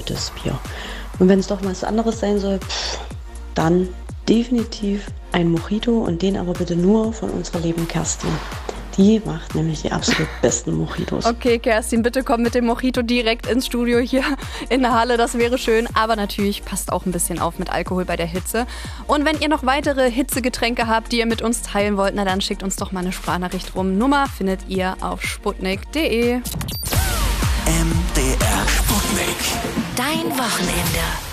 gutes Bier. Und wenn es doch mal was anderes sein soll, dann definitiv ein Mojito und den aber bitte nur von unserer lieben Kerstin. Die macht nämlich die absolut besten Mojitos. Okay, Kerstin, bitte komm mit dem Mojito direkt ins Studio hier in der Halle. Das wäre schön. Aber natürlich passt auch ein bisschen auf mit Alkohol bei der Hitze. Und wenn ihr noch weitere Hitzegetränke habt, die ihr mit uns teilen wollt, na dann schickt uns doch mal eine Sprachnachricht rum. Nummer findet ihr auf sputnik.de. MDR Sputnik. Dein Wochenende.